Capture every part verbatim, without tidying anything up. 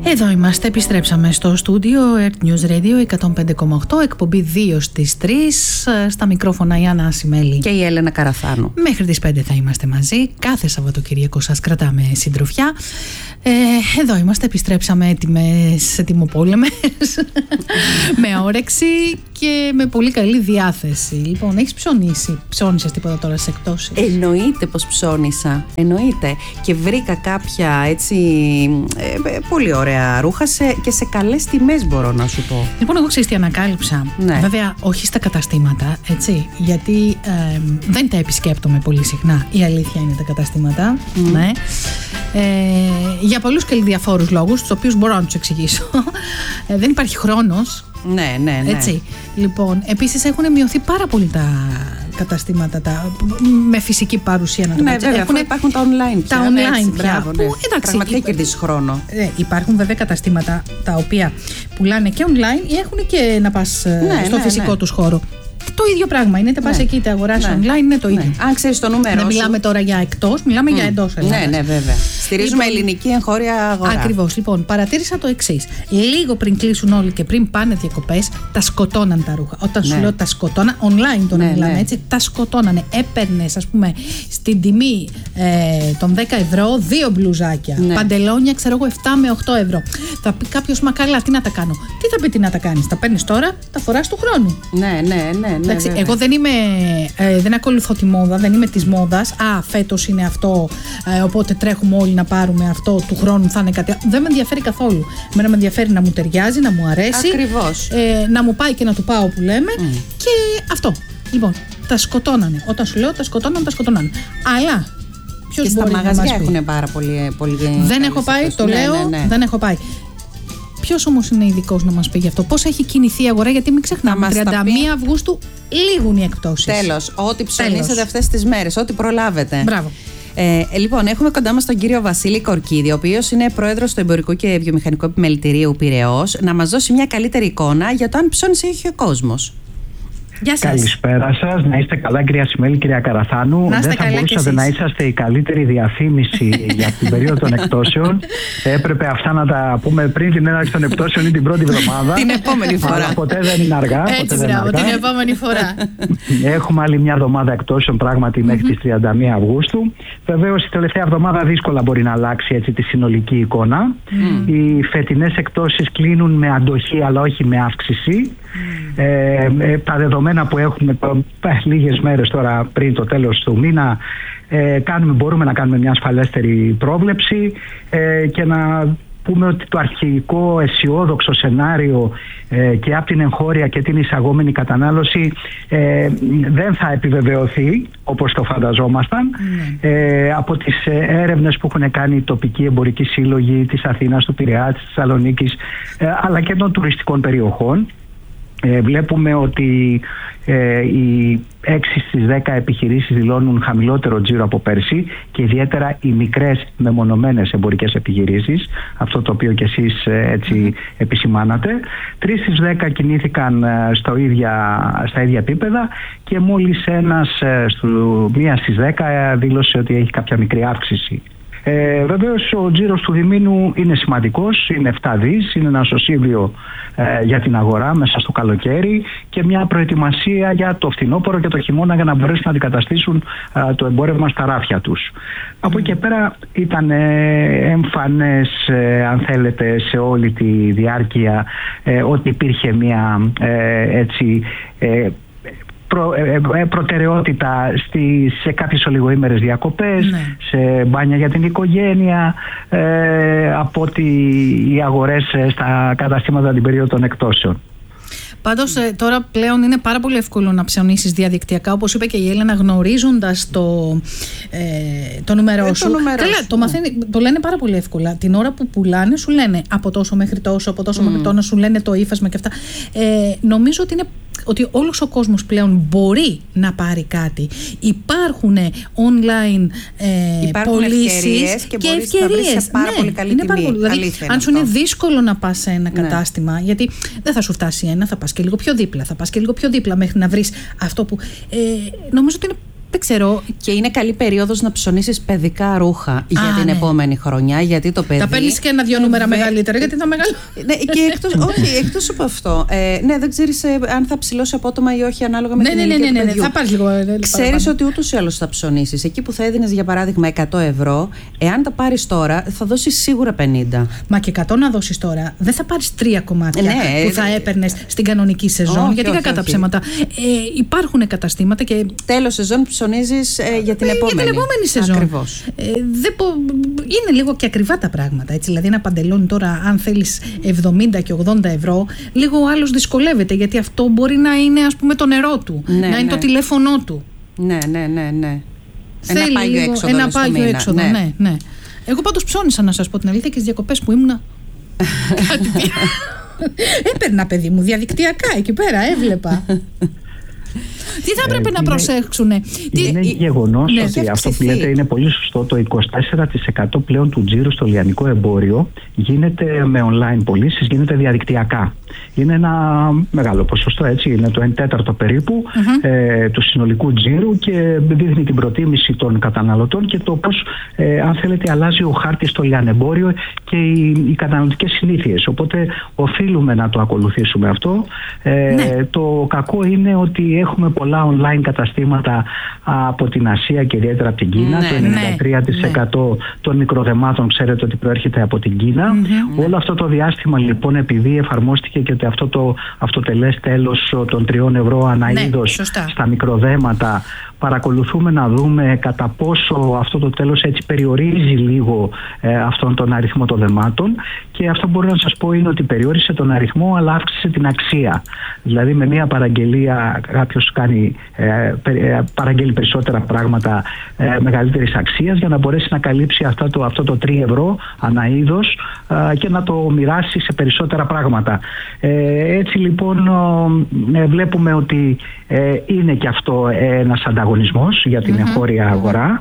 Εδώ είμαστε, επιστρέψαμε στο στούντιο Earth News Radio εκατόν πέντε κόμμα οκτώ, εκπομπή δύο στις τρεις, στα μικρόφωνα η Άννα Ασημέλη και η Έλενα Καραθάνου. Μέχρι τις πέντε θα είμαστε μαζί, κάθε Σαββατοκύριακο σας κρατάμε συντροφιά. Ε, εδώ είμαστε, επιστρέψαμε έτοιμες, ετοιμοπόλεμες, με όρεξη και με πολύ καλή διάθεση. Λοιπόν, έχεις ψωνίσει, ψώνισες τίποτα τώρα σε εκτόσεις? Εννοείται πως ψώνισα, εννοείται. Και βρήκα κάποια έτσι ε, πολύ ωραία ρούχα σε, και σε καλές τιμές, μπορώ να σου πω. Λοιπόν, εγώ ξέρεις τι ανακάλυψα. Ναι. Βέβαια, όχι στα καταστήματα, έτσι, γιατί ε, δεν τα επισκέπτομαι πολύ συχνά. Η αλήθεια είναι τα καταστήματα. Mm. Ναι. Ε, για πολλούς και διαφόρους λόγους, τους οποίους μπορώ να τους εξηγήσω. Ε, δεν υπάρχει χρόνος. Ναι, ναι, ναι. Έτσι. Λοιπόν, επίσης έχουν μειωθεί πάρα πολύ τα καταστήματα τα, με φυσική παρουσία, να το πω. Ναι, βέβαια, έχουν, υπάρχουν τα online πια. Τα online έτσι, πια. Μπράβο, που, ναι. εντάξει, πραγματικά κερδίζεις χρόνο. Ε, υπάρχουν βέβαια καταστήματα τα οποία πουλάνε και online ή έχουν και να πας ναι, στο ναι, φυσικό ναι. τους χώρο. Το ίδιο πράγμα είναι, είτε πας ναι. εκεί είτε αγοράσεις ναι. online, είναι το ίδιο. Ναι. Αν ξέρεις το νούμερο. Δεν μιλάμε τώρα για εκτός, μιλάμε mm. για εντός Ελλάδας. Ναι, ναι, βέβαια. Στηρίζουμε λοιπόν, ελληνική εγχώρια αγορά. Ακριβώς. Λοιπόν, παρατήρησα το εξής. Λίγο πριν κλείσουν όλοι και πριν πάνε διακοπές, τα σκοτώναν τα ρούχα. Όταν ναι. σου λέω τα σκοτώναν, online το να ναι, μιλάμε ναι. έτσι, τα σκοτώνανε. Έπαιρνες, ας πούμε, στην τιμή ε, των δέκα ευρώ, δύο μπλουζάκια. Ναι. Παντελόνια, ξέρω εγώ, επτά με οκτώ ευρώ. Θα πει κάποιος, μα καλά, τι να τα κάνω. Τι θα πει τι να τα κάνεις. Τα παίρνεις τώρα, τα φοράς του χρόνου. Ναι, ναι, ναι. ναι εντάξει, εγώ δεν είμαι, ε, δεν ακολουθώ τη μόδα, δεν είμαι της μόδας. Α, φέτος είναι αυτό, ε, οπότε τρέχουμε όλοι να πάρουμε αυτό, του χρόνου θα είναι κάτι. Δεν με ενδιαφέρει καθόλου. Εμένα με ενδιαφέρει να μου ταιριάζει, να μου αρέσει. Ακριβώς. Ε, να μου πάει και να του πάω που λέμε. Mm. Και αυτό. Λοιπόν, τα σκοτώνανε. Όταν σου λέω τα σκοτώνανε, τα σκοτώνανε. Αλλά ποιος μπορεί να μας πει. Και στα μαγαζιά έχουν πάρα πολύ. πολύ δεν έχω πάει, το ναι, λέω, ναι, ναι. δεν έχω πάει. Ποιος όμως είναι ειδικός να μας πει γι' αυτό, πώς έχει κινηθεί η αγορά, γιατί μην ξεχνάμε, τριάντα μία Αυγούστου λήγουν οι εκπτώσεις. Τέλος, ό,τι ψωνίσετε αυτές τις μέρες, ό,τι προλάβετε. Μπράβο. Ε, λοιπόν, έχουμε κοντά μας τον κύριο Βασίλη Κορκίδη, ο οποίος είναι πρόεδρος του Εμπορικού και Βιομηχανικού Επιμελητηρίου Πειραιώς, να μας δώσει μια καλύτερη εικόνα για το αν ψώνισε έχει ο κόσμος. Γεια σας. Καλησπέρα σας. Να είστε καλά, κυρία Ασημέλη, κυρία Καραθάνου. Να Δεν θα μπορούσατε να είσαστε η καλύτερη διαφήμιση για την περίοδο των εκπτώσεων. Έπρεπε αυτά να τα πούμε πριν την έναρξη των εκπτώσεων ή την πρώτη εβδομάδα. Την επόμενη φορά. Αλλά ποτέ δεν είναι αργά. Έτσι, μπράβο, την επόμενη φορά. Έχουμε άλλη μια εβδομάδα εκπτώσεων πράγματι μέχρι τις τριάντα μία Αυγούστου. Βεβαίως η τελευταία εβδομάδα δύσκολα μπορεί να αλλάξει έτσι τη συνολική εικόνα. Mm. Οι φετινές εκπτώσεις κλείνουν με αντοχή αλλά όχι με αύξηση. Mm. Ε, ε, τα δεδομένα που έχουμε ε, λίγες μέρες τώρα πριν το τέλος του μήνα ε, κάνουμε, μπορούμε να κάνουμε μια ασφαλέστερη πρόβλεψη ε, και να πούμε ότι το αρχικό αισιόδοξο σενάριο ε, και από την εγχώρια και την εισαγόμενη κατανάλωση ε, δεν θα επιβεβαιωθεί όπως το φανταζόμασταν. Mm. Ε, από τις έρευνες που έχουν κάνει οι τοπικοί εμπορικοί σύλλογοι της Αθήνας, του Πειραιά, της Θεσσαλονίκης ε, αλλά και των τουριστικών περιοχών, Ε, βλέπουμε ότι ε, οι έξι στις δέκα επιχειρήσεις δηλώνουν χαμηλότερο τζίρο από πέρσι και ιδιαίτερα οι μικρές μεμονωμένες εμπορικές επιχειρήσεις, αυτό το οποίο και εσείς ε, έτσι mm. επισημάνατε. τρεις στις δέκα κινήθηκαν ε, στο ίδια, στα ίδια επίπεδα και μόλις ένας ε, στο μία στις δέκα ε, δήλωσε ότι έχει κάποια μικρή αύξηση. Ε, βεβαίως ο τζίρος του διμήνου είναι σημαντικός, είναι επτά δις, είναι ένα σωσίβιο ε, για την αγορά μέσα στο καλοκαίρι και μια προετοιμασία για το φθινόπωρο και το χειμώνα για να μπορέσουν να αντικαταστήσουν ε, το εμπόρευμα στα ράφια τους. Mm. Από εκεί και πέρα ήταν ε, εμφανές ε, αν θέλετε σε όλη τη διάρκεια ε, ότι υπήρχε μια ε, έτσι ε, Προ, ε, προτεραιότητα στις, σε κάποιες ολιγοήμερες διακοπές, ναι. σε μπάνια για την οικογένεια, ε, από ότι οι αγορές στα καταστήματα την περίοδο των εκπτώσεων. Πάντως ε, τώρα πλέον είναι πάρα πολύ εύκολο να ψωνίσεις διαδικτυακά, όπως είπε και η Έλενα, γνωρίζοντας το, ε, το νούμερό σου. Το, Καλά, το, μαθαίνει, το λένε πάρα πολύ εύκολα. Την ώρα που πουλάνε σου λένε από τόσο μέχρι τόσο, από τόσο mm. μέχρι τόσο, σου λένε το ύφασμα και αυτά. Ε, νομίζω ότι είναι ότι όλος ο κόσμος πλέον μπορεί να πάρει κάτι. Υπάρχουν online ε, πωλήσεις και, και ευκαιρίες. Σε πάρα ναι, πολύ καλή είναι τιμή. Πάρα πολύ. Δηλαδή, αν σου είναι δύσκολο να πας σε ένα ναι. κατάστημα, γιατί δεν θα σου φτάσει ένα, θα πας και λίγο πιο δίπλα, θα πας και λίγο πιο δίπλα μέχρι να βρεις αυτό που. Ε, νομίζω ότι είναι δεν ξέρω. Και είναι καλή περίοδος να ψωνίσεις παιδικά ρούχα για Α, την ναι. επόμενη χρονιά, γιατί το παιδί. Τα παίρνεις και ένα-δυο νούμερα βε... μεγαλύτερα, γιατί θα μεγαλύτερα. Ναι, και εκτός, όχι, εκτός από αυτό. Ε, ναι, δεν ξέρεις ε, αν θα ψηλώσει απότομα ή όχι, ανάλογα με ναι, την ναι, ηλικία ναι, ναι, του ναι, παιδιού. θα πάρεις λίγο. Ξέρεις ότι ούτως ή άλλως θα ψωνίσεις. Εκεί που θα έδινες για παράδειγμα εκατό ευρώ, εάν τα πάρεις τώρα, θα δώσεις σίγουρα πενήντα. Μα και εκατό να δώσεις τώρα, δεν θα πάρεις τρία κομμάτια ναι, που θα ε, έπαιρνες στην κανονική σεζόν. Όχι, γιατί κακά τα ψέματα. Ε, υπάρχουν καταστήματα και. Τέλος σεζόν ψωνίζεις ε, για την ε, επόμενη. Για την επόμενη σεζόν. Ακριβώς. Ε, δεν πο... Είναι λίγο και ακριβά τα πράγματα. Έτσι. Δηλαδή, ένα παντελόνι τώρα, αν θέλεις εβδομήντα και ογδόντα ευρώ, λίγο ο άλλος δυσκολεύεται. Γιατί αυτό μπορεί να είναι, ας πούμε, το νερό του, ναι, να είναι ναι. το τηλέφωνό του. Ναι, ναι, ναι, ναι. Θέλει ένα πάγιο λίγο, έξοδο. Ένα πάγιο έξοδο, ναι. ναι, ναι. Εγώ πάντως ψώνισα, να σας πω την αλήθεια, και στις διακοπές που ήμουνα. Έπαιρνα, παιδί μου, διαδικτυακά εκεί πέρα, έβλεπα. Τι θα έπρεπε ε, να προσέξουν. Είναι Τι... γεγονός ναι, ότι αυτό που λέτε είναι πολύ σωστό. Το είκοσι τέσσερα τοις εκατό πλέον του τζίρου στο λιανικό εμπόριο γίνεται με online πωλήσεις, γίνεται διαδικτυακά. Είναι ένα μεγάλο ποσοστό, έτσι, είναι το ένα τέταρτο περίπου mm-hmm. ε, του συνολικού τζίρου και δείχνει την προτίμηση των καταναλωτών και το πώς, ε, αν θέλετε, αλλάζει ο χάρτης στο λιανεμπόριο και οι, οι καταναλωτικές συνήθειες. Οπότε οφείλουμε να το ακολουθήσουμε αυτό. Ε, ναι. Το κακό είναι ότι έχουμε πολλά online καταστήματα από την Ασία και ιδιαίτερα από την Κίνα. Ναι, το ενενήντα τρία τοις εκατό ναι. των μικροδεμάτων ξέρετε ότι προέρχεται από την Κίνα. Mm-hmm. Όλο αυτό το διάστημα λοιπόν, επειδή εφαρμόστηκε και ότι αυτό το αυτοτελές τέλος των τριών ευρώ ανά είδος ναι, στα μικροδέματα, παρακολουθούμε να δούμε κατά πόσο αυτό το τέλος έτσι περιορίζει λίγο ε, αυτόν τον αριθμό των δεμάτων, και αυτό μπορώ να σας πω είναι ότι περιόρισε τον αριθμό αλλά αύξησε την αξία. Δηλαδή με μια παραγγελία κάποιος κάνει, ε, ε, παραγγέλει περισσότερα πράγματα ε, μεγαλύτερης αξίας για να μπορέσει να καλύψει αυτό το, αυτό το τρία ευρώ ανά είδος ε, και να το μοιράσει σε περισσότερα πράγματα. Ε, έτσι λοιπόν ε, βλέπουμε ότι ε, είναι και αυτό ένας ανταγωνισμός για την mm-hmm. εγχώρια αγορά.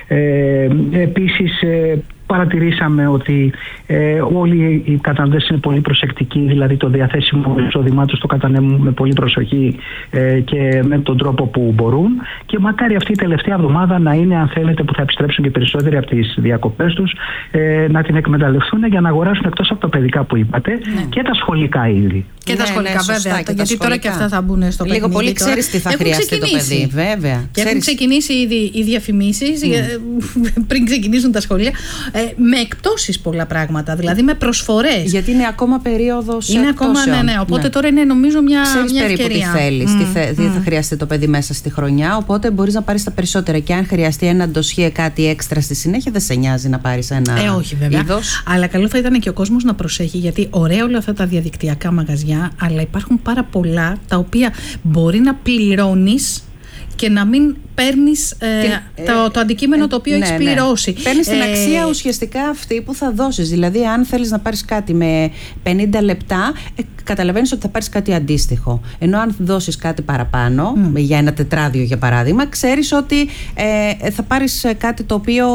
Ε, επίσης ε, παρατηρήσαμε ότι ε, όλοι οι καταναλωτές είναι πολύ προσεκτικοί, δηλαδή το διαθέσιμο εισόδημά τους το κατανέμουν με πολύ προσοχή ε, και με τον τρόπο που μπορούν, και μακάρι αυτή η τελευταία εβδομάδα να είναι, αν θέλετε, που θα επιστρέψουν και περισσότεροι από τις διακοπές τους, ε, να την εκμεταλλευτούν για να αγοράσουν, εκτός από τα παιδικά που είπατε, ναι. και τα σχολικά είδη. Και ναι, τα σχολικά, ναι, βέβαια. Γιατί σχολικά. Τώρα και αυτά θα μπουν στο παιχνίδι. Λίγο πολύ ξέρεις τι θα έχουν χρειαστεί ξεκινήσει. Το παιδί, βέβαια. Και ξέρεις. Έχουν ξεκινήσει ήδη οι διαφημίσεις mm. πριν ξεκινήσουν τα σχολεία. Ε, με εκπτώσεις πολλά πράγματα, δηλαδή με προσφορές. Γιατί είναι ακόμα περίοδος είναι ακόμα, ναι, ναι. Οπότε ναι. τώρα είναι νομίζω μια, μια περίπου ευκαιρία. Τι θέλεις, mm. τι, θε, mm. τι θα χρειαστεί το παιδί μέσα στη χρονιά. Οπότε μπορείς να πάρεις τα περισσότερα. Και αν χρειαστεί ένα ντοσιέ κάτι έξτρα στη συνέχεια, δεν σε νοιάζει να πάρεις ένα ε, όχι, βέβαια. είδος. Αλλά καλό θα ήταν και ο κόσμος να προσέχει, γιατί ωραία όλα αυτά τα διαδικτυακά μαγαζιά, αλλά υπάρχουν πάρα πολλά τα οποία μπορεί να πληρώνεις και να μην παίρνεις ε, το, το αντικείμενο ε, το οποίο ναι, έχεις πληρώσει. Ναι. Παίρνεις την ε, αξία ουσιαστικά αυτή που θα δώσεις. Δηλαδή, αν θέλεις να πάρεις κάτι με πενήντα λεπτά, ε, καταλαβαίνεις ότι θα πάρεις κάτι αντίστοιχο. Ενώ αν δώσεις κάτι παραπάνω, mm. για ένα τετράδιο για παράδειγμα, ξέρεις ότι ε, θα πάρεις κάτι το οποίο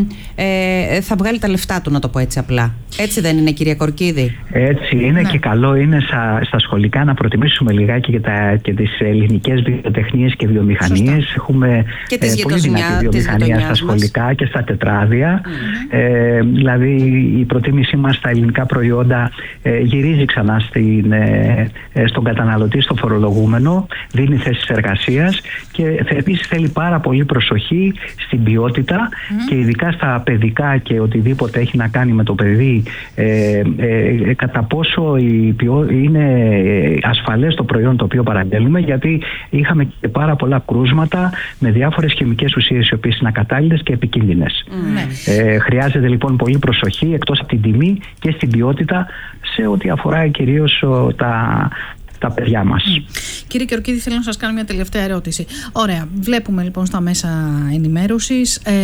ε, θα βγάλει τα λεφτά του, να το πω έτσι απλά. Έτσι δεν είναι, κυρία Κορκίδη? Έτσι είναι, ναι. Και καλό είναι στα, στα σχολικά να προτιμήσουμε λιγάκι και, τα, και τις ελληνικές βιοτεχνίες και βιομηχανίες. Έχουμε και ε, πολύ δυνατή βιομηχανία στα σχολικά μας. Και στα τετράδια. Mm-hmm. Ε, δηλαδή η προτίμησή μας στα ελληνικά προϊόντα ε, γυρίζει ξανά στην, ε, στον καταναλωτή, στο φορολογούμενο, δίνει θέσεις εργασίας και επίσης θέλει πάρα πολύ προσοχή στην ποιότητα mm-hmm. και ειδικά στα παιδικά και οτιδήποτε έχει να κάνει με το παιδί, ε, ε, κατά πόσο η ποιο, είναι ασφαλές το προϊόν το οποίο παραγγέλνουμε, γιατί είχαμε και πάρα πολλά κρούσματα με διάφορες χημικές ουσίες οι οποίες είναι ακατάλληλες και επικίνδυνες. Mm. Ε, χρειάζεται λοιπόν πολύ προσοχή, εκτός από την τιμή και στην ποιότητα, σε ό,τι αφορά κυρίως ο, τα, τα παιδιά μας. Mm. Κύριε Κορκίδη, θέλω να σας κάνω μια τελευταία ερώτηση. Ωραία, βλέπουμε λοιπόν στα μέσα ενημέρωσης, ε,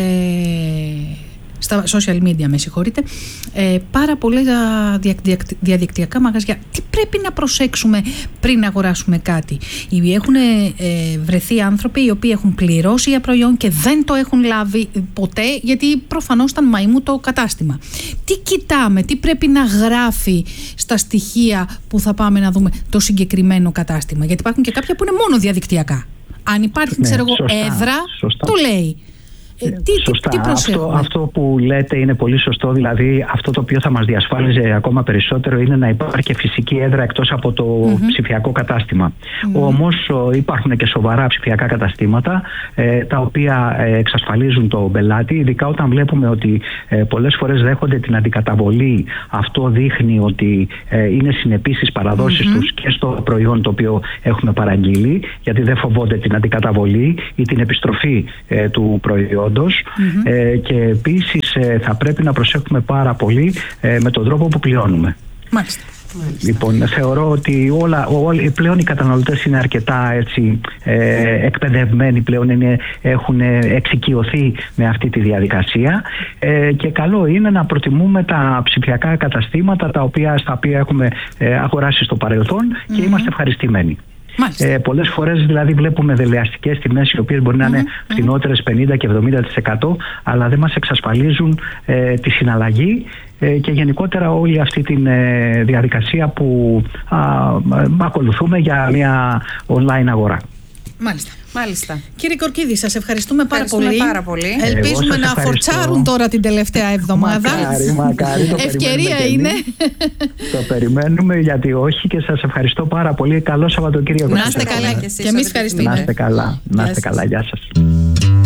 στα social media, με συγχωρείτε, ε, πάρα πολλά διαδικτυακά μαγαζιά. Τι πρέπει να προσέξουμε πριν αγοράσουμε κάτι? Έχουν ε, βρεθεί άνθρωποι οι οποίοι έχουν πληρώσει για προϊόν και δεν το έχουν λάβει ποτέ, γιατί προφανώς ήταν μαϊμού το κατάστημα. Τι κοιτάμε, τι πρέπει να γράφει στα στοιχεία που θα πάμε να δούμε το συγκεκριμένο κατάστημα? Γιατί υπάρχουν και κάποια που είναι μόνο διαδικτυακά. Αν υπάρχει, ναι, ξέρω εγώ, έδρα, σωστά. Το λέει. Ε, τι, Σωστά. τι, τι αυτό, αυτό που λέτε είναι πολύ σωστό. Δηλαδή, αυτό το οποίο θα μας διασφάλιζε ακόμα περισσότερο είναι να υπάρχει και φυσική έδρα εκτός από το mm-hmm. ψηφιακό κατάστημα. Mm-hmm. Όμως υπάρχουν και σοβαρά ψηφιακά καταστήματα ε, τα οποία ε, εξασφαλίζουν τον πελάτη, ειδικά όταν βλέπουμε ότι ε, πολλές φορές δέχονται την αντικαταβολή. Αυτό δείχνει ότι ε, είναι συνεπείς στις παραδόσεις mm-hmm. τους και στο προϊόν το οποίο έχουμε παραγγείλει, γιατί δεν φοβόνται την αντικαταβολή ή την επιστροφή ε, του προϊόντος. Mm-hmm. Ε, και επίσης ε, θα πρέπει να προσέχουμε πάρα πολύ ε, με τον τρόπο που πληρώνουμε. Μάλιστα. Λοιπόν, θεωρώ ότι όλα, όλοι, πλέον οι καταναλωτές είναι αρκετά έτσι, ε, εκπαιδευμένοι, πλέον είναι, έχουν εξοικειωθεί με αυτή τη διαδικασία ε, και καλό είναι να προτιμούμε τα ψηφιακά καταστήματα τα οποία, στα οποία έχουμε ε, αγοράσει στο παρελθόν mm-hmm. και είμαστε ευχαριστημένοι. Ε, πολλές φορές δηλαδή βλέπουμε δελεαστικές τιμές οι οποίες μπορεί να είναι mm-hmm. φθηνότερες πενήντα και εβδομήντα τοις εκατό, αλλά δεν μας εξασφαλίζουν ε, τη συναλλαγή ε, και γενικότερα όλη αυτή τη ε, διαδικασία που α, α, ακολουθούμε για μια online αγορά. Μάλιστα. Μάλιστα. Κύριε Κορκίδη, σας ευχαριστούμε πάρα πολύ. πάρα πολύ. Ελπίζουμε να φορτσάρουν τώρα την τελευταία εβδομάδα. Μακάρι, μακάρι. Το ευκαιρία είναι. Το περιμένουμε, γιατί όχι, και σας ευχαριστώ πάρα πολύ. Καλό Σαββατοκύριακο. Να είστε καλά και εσείς. Και εμείς ευχαριστούμε. Να είστε καλά. Να είστε καλά. Γεια σας.